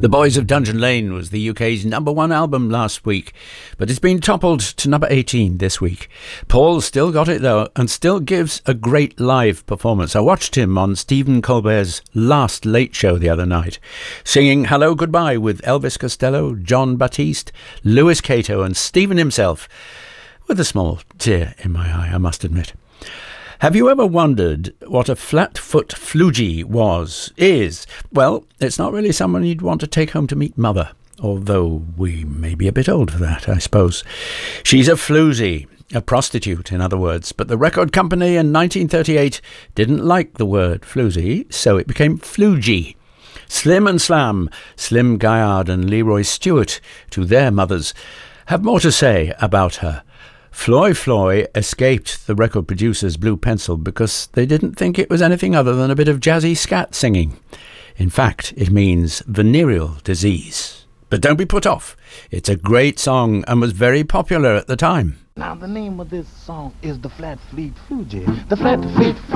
The Boys of Dungeon Lane was the UK's #1 album last week, but it's been toppled to number 18 this week. Paul still got it though, and still gives a great live performance. I watched him on Stephen Colbert's Last Late Show the other night, singing Hello Goodbye with Elvis Costello, John Batiste, Louis Cato and Stephen himself, with a small tear in my eye, I must admit. Have you ever wondered what a flat-foot floogie is? Well, it's not really someone you'd want to take home to meet mother, although we may be a bit old for that, I suppose. She's a floozy, a prostitute, in other words, but the record company in 1938 didn't like the word floozy, so it became floogie. Slim and Slam, Slim Gaillard and Leroy Stewart, to their mothers, have more to say about her. Floy escaped the record producer's blue pencil because they didn't think it was anything other than a bit of jazzy scat singing. In fact, it means venereal disease. But don't be put off. It's a great song and was very popular at the time. Now the name of this song is The Flat Fleet Floogie. The Flat Fleet